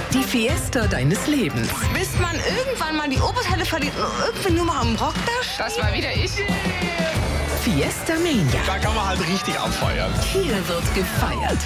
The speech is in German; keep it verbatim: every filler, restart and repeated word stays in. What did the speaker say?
Die Fiesta deines Lebens. Bis man irgendwann mal die Oberteile verliert und irgendwie nur mal am Rock da steht. Das war wieder ich. Fiesta Mania. Da kann man halt richtig abfeiern. Hier wird gefeiert.